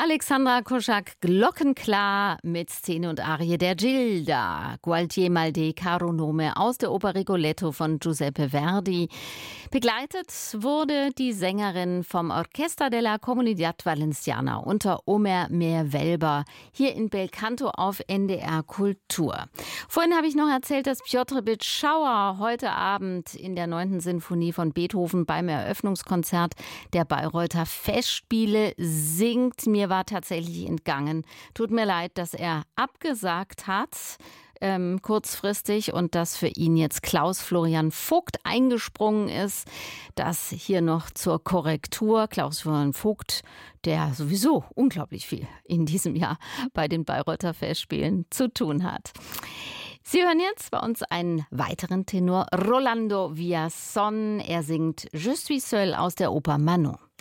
Alexandra Koschak, glockenklar mit Szene und Arie der Gilda. Gualtier mal dei caro nome aus der Oper Rigoletto von Giuseppe Verdi. Begleitet wurde die Sängerin vom Orchestra della Comunidad Valenciana unter Omer Meerwelber hier in Belcanto auf NDR Kultur. Vorhin habe ich noch erzählt, dass Piotr Bitschauer heute Abend in der 9. Sinfonie von Beethoven beim Eröffnungskonzert der Bayreuther Festspiele singt. Mir war tatsächlich entgangen. Tut mir leid, dass er abgesagt hat, kurzfristig, und dass für ihn jetzt Klaus Florian Vogt eingesprungen ist. Das hier noch zur Korrektur. Klaus Florian Vogt, der sowieso unglaublich viel in diesem Jahr bei den Bayreuther Festspielen zu tun hat. Sie hören jetzt bei uns einen weiteren Tenor, Rolando Villazón. Er singt Je suis seul aus der Oper Manon.